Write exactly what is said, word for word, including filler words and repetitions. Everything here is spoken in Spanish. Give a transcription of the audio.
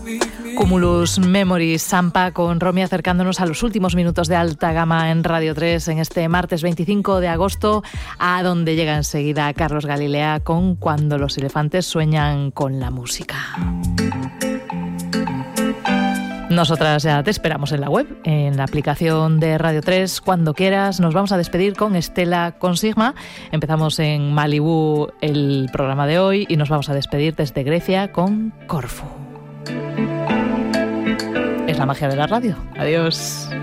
Cumulus Memories, Sampa con Romy, acercándonos a los últimos minutos de Alta Gama en Radio tres en este martes veinticinco de agosto, a donde llega enseguida Carlos Galilea con Cuando los elefantes sueñan con la música. Nosotras ya te esperamos en la web, en la aplicación de Radio tres, cuando quieras. Nos vamos a despedir con Estela Consigma. Empezamos en Malibú el programa de hoy y nos vamos a despedir desde Grecia con Corfú. Es la magia de la radio. Adiós.